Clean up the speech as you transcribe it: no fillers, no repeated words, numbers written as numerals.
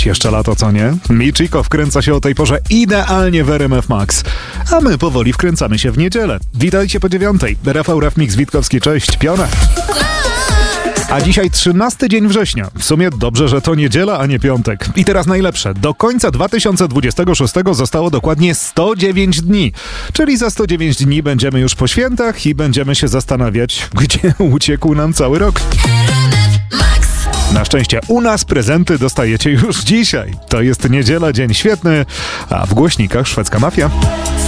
doczekać jeszcze lato, co nie? Michiko wkręca się o tej porze idealnie w RMF Max. A my powoli wkręcamy się w niedzielę. Witajcie po 9:00. Rafał Mix Witkowski, cześć, piona. A dzisiaj 13 dzień września. W sumie dobrze, że to niedziela, a nie piątek. I teraz najlepsze. Do końca 2026 zostało dokładnie 109 dni. Czyli za 109 dni będziemy już po świętach i będziemy się zastanawiać, gdzie uciekł nam cały rok. Na szczęście u nas prezenty dostajecie już dzisiaj. To jest niedziela, dzień świetny, a w głośnikach szwedzka mafia.